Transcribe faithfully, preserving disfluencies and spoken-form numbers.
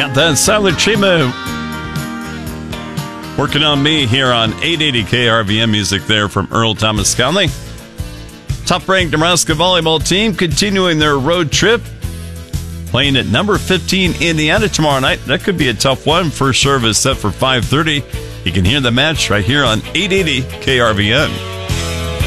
got that silent treatment working on me here on eight eighty K R V M. Music there from Earl Thomas Conley. Top-ranked Nebraska volleyball team continuing their road trip, playing at number fifteen Indiana tomorrow night. That could be a tough one. First serve is set for five thirty. You can hear the match right here on eight eighty K R V N.